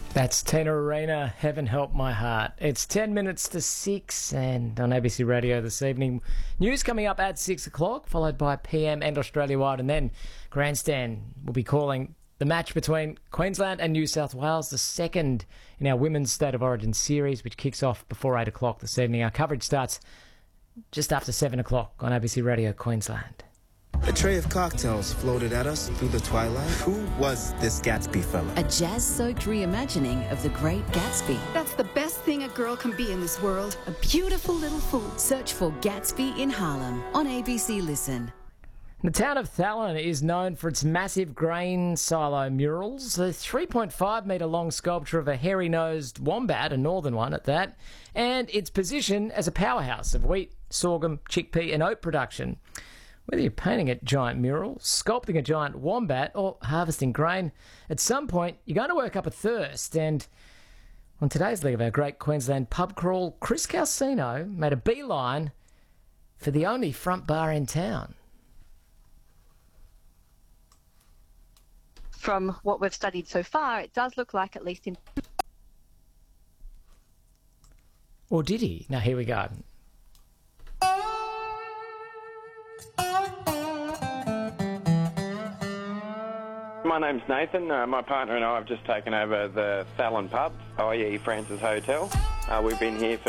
That's Tina Arena, Heaven Help My Heart. It's 10 minutes to 6 and on ABC Radio this evening. News coming up at 6 o'clock, followed by PM and Australia-wide, and then Grandstand will be calling the match between Queensland and New South Wales, the second in our Women's State of Origin series, which kicks off before 8 o'clock this evening. Our coverage starts just after 7 o'clock on ABC Radio Queensland. A tray of cocktails floated at us through the twilight. Who was this Gatsby fella? A jazz-soaked reimagining of The Great Gatsby. That's the best thing a girl can be in this world. A beautiful little fool. Search for Gatsby in Harlem on ABC Listen. The town of Thallon is known for its massive grain silo murals. The 3.5-metre long sculpture of a hairy-nosed wombat, a northern one at that, and its position as a powerhouse of wheat, sorghum, chickpea and oat production. Whether you're painting a giant mural, sculpting a giant wombat, or harvesting grain, at some point you're going to work up a thirst. And on today's leg of our Great Queensland Pub Crawl, Chris Calcino made a beeline for the only front bar in town. From what we've studied so far, it does look like, at least in... Or did he? Now, here we go. My name's Nathan. My partner and I have just taken over the Thallon pub, i.e. Francis Hotel. We've been here for